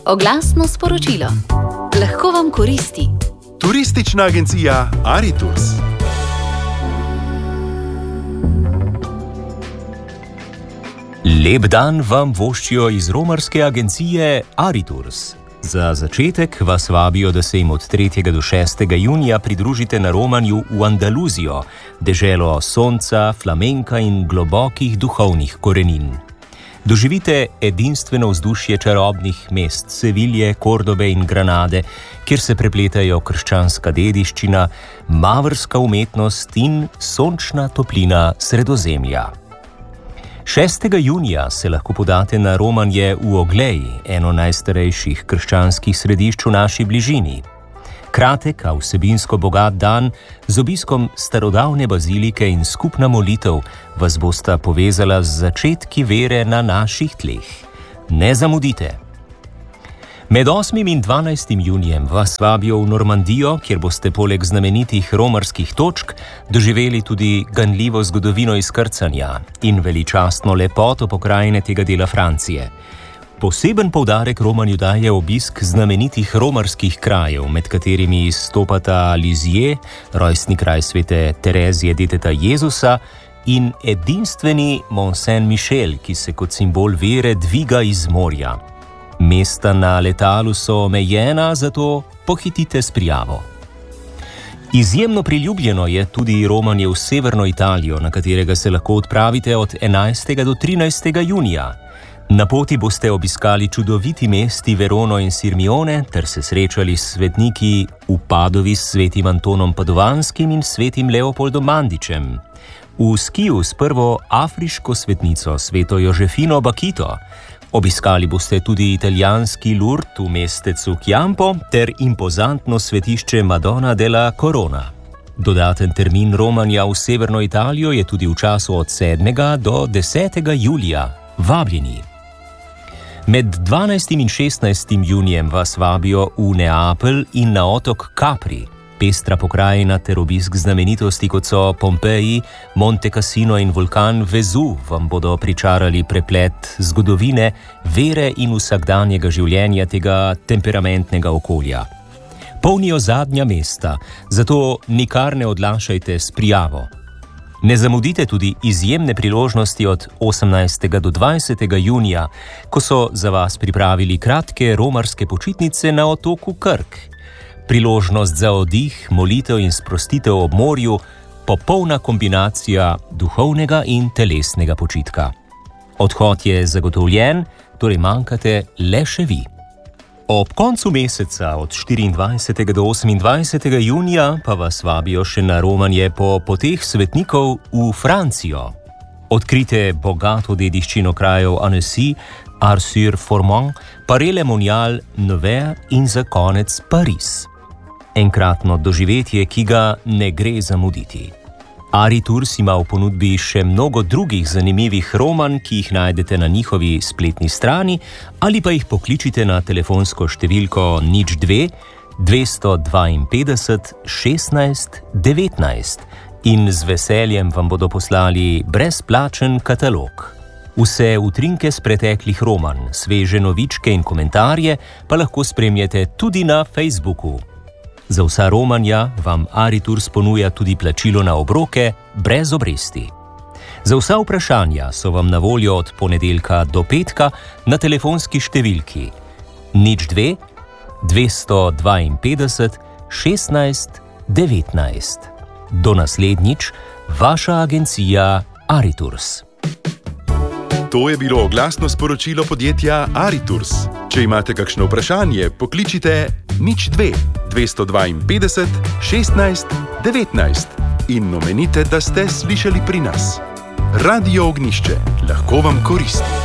Oglasno sporočilo. Lahko vam koristi. Turistična agencija Aritours. Lep dan vam voščijo iz romarske agencije Aritours. Za začetek vas vabijo, da se jim od 3. do 6. junija pridružite na romanju v Andaluzijo, deželo sonca, flamenka in globokih duhovnih korenin. Doživite edinstveno vzdušje čarobnih mest Sevilje, Kordobe in Granade, kjer se prepletajo krščanska dediščina, mavrska umetnost in sončna toplina Sredozemlja. 6. junija se lahko podate na romanje v Oglej, eno najstarejših krščanskih središč v naši bližini. Kratek, a vsebinsko bogat dan z obiskom starodavne bazilike in skupna molitev vas bosta povezala z začetki vere na naših tleh. Ne zamudite! Med 8. in 12. junijem vas vabijo v Normandijo, kjer boste poleg znamenitih romarskih točk doživeli tudi ganljivo zgodovino izkrcanja in veličastno lepoto pokrajine tega dela Francije. Poseben poudarek romanju daje obisk znamenitih romarskih krajev, med katerimi izstopata Lisieux, rojstni kraj svete Terezije deteta Jezusa, in edinstveni Mont Saint-Michel, ki se kot simbol vere dviga iz morja. Mesta na letalu so omejena, zato pohitite s prijavo. Izjemno priljubljeno je tudi romanje v severno Italijo, na katerega se lahko odpravite od 11. do 13. junija. Na poti boste obiskali čudoviti mesti Verono in Sirmione ter se srečali s svetniki v Padovi s svetim Antonom Padovanskim in svetim Leopoldom Mandičem. V Skiju s prvo afriško svetnico sveto Jožefino Bakito. Obiskali boste tudi italijanski Lourdes v mestecu Chiampo ter impozantno svetišče Madonna della Corona. Dodaten termin romanja v severno Italijo je tudi v času od 7. do 10. julija. Vabljeni! Med 12. in 16. junijem vas vabijo v Neapelj in na otok Capri, pestra pokrajina ter obisk znamenitosti, kot so Pompeji, Monte Cassino in vulkan Vezuv, vam bodo pričarali preplet zgodovine, vere in vsakdanjega življenja tega temperamentnega okolja. Polnijo zadnja mesta, zato nikar ne odlašajte s prijavo. Ne zamudite tudi izjemne priložnosti od 18. do 20. junija, ko so za vas pripravili kratke romarske počitnice na otoku Krk. Priložnost za oddih, molitev in sprostitev ob morju, popolna kombinacija duhovnega in telesnega počitka. Odhod je zagotovljen, torej manjkate le še vi. Ob koncu meseca od 24. do 28. junija pa vas vabijo še na romanje po poteh svetnikov v Francijo. Odkrite bogato dediščino krajev Annecy, Ars-sur-Formant, Paray-le-Monial, Nevers in za konec Pariz. Enkratno doživetje, ki ga ne gre zamuditi. Aritours ima v ponudbi še mnogo drugih zanimivih romanj, ki jih najdete na njihovi spletni strani ali pa jih pokličite na telefonsko številko 02 252 16 19 in z veseljem vam bodo poslali brezplačen katalog. Vse utrinke z preteklih romanj, sveže novičke in komentarje pa lahko spremljate tudi na Facebooku. Za vsa romanja vam Aritours ponuja tudi plačilo na obroke brez obresti. Za vsa vprašanja so vam na voljo od ponedeljka do petka na telefonski številki 02 252 16 19. Do naslednjič, vaša agencija Aritours. To je bilo oglasno sporočilo podjetja Aritours. Če imate kakšno vprašanje, pokličite 02 252 16 19 in omenite, da ste slišali pri nas. Radio Ognjišče lahko vam koristi.